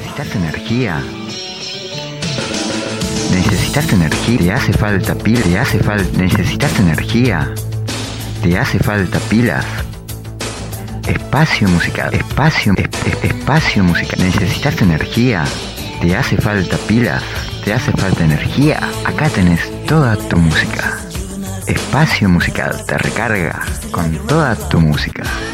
¿Necesitas energía? ¿Necesitas energía? ¿Te hace falta pila? ¿Te hace falta? ¿Necesitas energía? ¿Te hace falta pilas? Espacio musical. Espacio musical. ¿Necesitas energía? ¿Te hace falta pilas? ¿Te hace falta energía? Acá tenés toda tu música. Espacio musical te recarga con toda tu música.